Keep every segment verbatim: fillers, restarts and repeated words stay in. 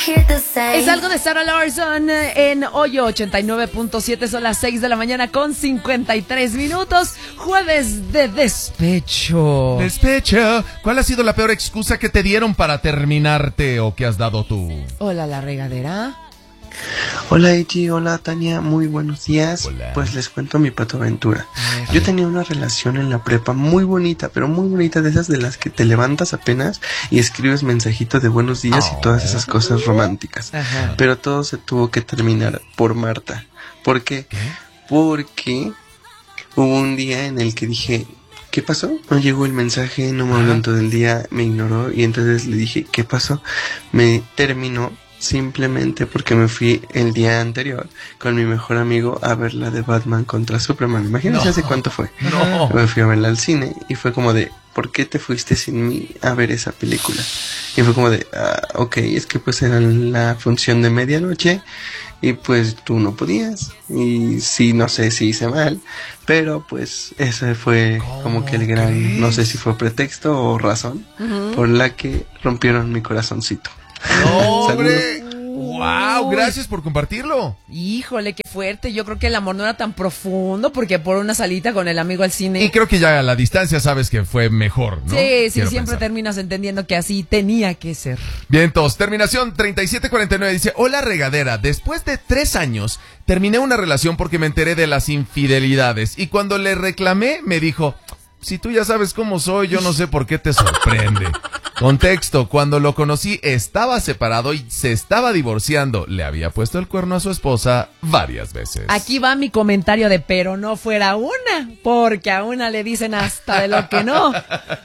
Es algo de Sarah Larson en Hoyo ochenta y nueve punto siete. Son las seis de la mañana con cincuenta y tres minutos. Jueves de despecho. Despecho. ¿Cuál ha sido la peor excusa que te dieron para terminarte o que has dado tú? Hola, la regadera. Hola Iti, hola Tania, muy buenos días. Hola. Pues les cuento mi patoaventura. Yo tenía una relación en la prepa muy bonita, pero muy bonita, de esas de las que te levantas apenas y escribes mensajito de buenos días Oh. y todas esas cosas románticas. Ajá. Pero todo se tuvo que terminar por Marta. ¿Por qué? ¿Qué? Porque hubo un día en el que dije, ¿qué pasó? No llegó el mensaje, no me habló en todo el día, me ignoró y entonces le dije, ¿qué pasó? Me terminó simplemente porque me fui el día anterior con mi mejor amigo a ver la de Batman contra Superman. Imagínense No. hace cuánto fue. No. Me fui a verla al cine y fue como de, ¿por qué te fuiste sin mí a ver esa película? Y fue como de, ah, ok, es que pues era la función de medianoche y pues tú no podías. Y sí, no sé si hice mal, pero pues ese fue como que el gran, crees? no sé si fue pretexto o razón Ujú. por la que rompieron mi corazoncito. No, hombre. Saludos. Wow, gracias por compartirlo. Híjole, qué fuerte. Yo creo que el amor no era tan profundo porque por una salita con el amigo al cine. Y creo que ya a la distancia sabes que fue mejor, ¿no? Sí, sí, Quiero siempre pensar. terminas entendiendo que así tenía que ser. Bien, entonces, terminación treinta y siete cuarenta y nueve dice, hola regadera, después de tres años terminé una relación porque me enteré de las infidelidades y cuando le reclamé me dijo, si tú ya sabes cómo soy, yo no sé por qué te sorprende. Contexto, cuando lo conocí estaba separado y se estaba divorciando, le había puesto el cuerno a su esposa varias veces. Aquí va mi comentario de pero no fuera una, porque a una le dicen hasta de lo que no.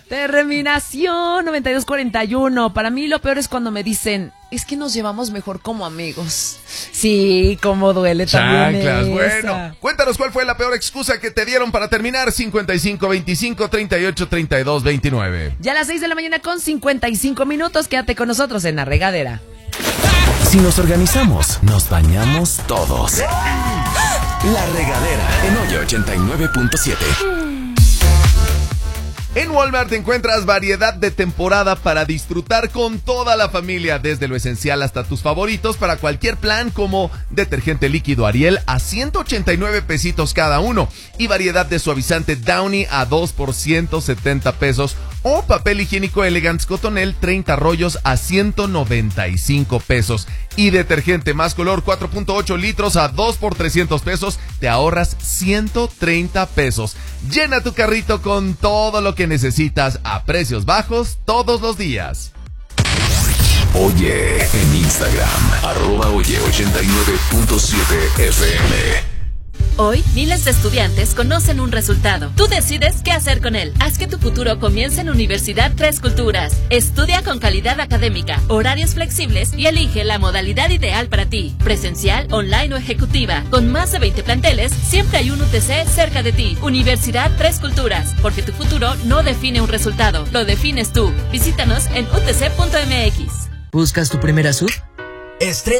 Terminación noventa y dos cuarenta y uno. Para mí lo peor es cuando me dicen, es que nos llevamos mejor como amigos. Sí, como duele también Chanclas, esa. bueno, cuéntanos cuál fue la peor excusa que te dieron para terminar. Cincuenta y cinco veinticinco treinta y ocho treinta y dos veintinueve. Ya a las seis de la mañana con cincuenta y cinco minutos, quédate con nosotros en La Regadera. Si nos organizamos, nos bañamos todos. La Regadera en Hoyo ochenta y nueve punto siete. En Walmart encuentras variedad de temporada para disfrutar con toda la familia, desde lo esencial hasta tus favoritos para cualquier plan, como detergente líquido Ariel a ciento ochenta y nueve pesitos cada uno y variedad de suavizante Downy a dos por ciento setenta pesos o papel higiénico Elegance Cotonel treinta rollos a ciento noventa y cinco pesos y detergente Más Color cuatro punto ocho litros a dos por trescientos pesos, te ahorras ciento treinta pesos. Llena tu carrito con todo lo que necesitas a precios bajos todos los días. Oye en Instagram, arroba oye ochenta y nueve punto siete F M. Hoy, miles de estudiantes conocen un resultado. Tú decides qué hacer con él. Haz que tu futuro comience en Universidad Tres Culturas. Estudia con calidad académica, horarios flexibles y elige la modalidad ideal para ti. Presencial, online o ejecutiva. Con más de veinte planteles, siempre hay un U T C cerca de ti. Universidad Tres Culturas, porque tu futuro no define un resultado, lo defines tú. Visítanos en u t c punto m x. ¿Buscas tu primera sub? Estrena